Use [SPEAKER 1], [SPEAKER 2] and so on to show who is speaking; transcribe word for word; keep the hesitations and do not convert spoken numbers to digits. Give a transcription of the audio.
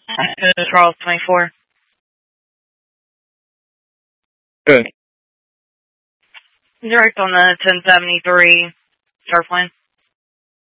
[SPEAKER 1] Charles twenty-four.
[SPEAKER 2] Good.
[SPEAKER 1] Direct on the ten seventy-three Surfline.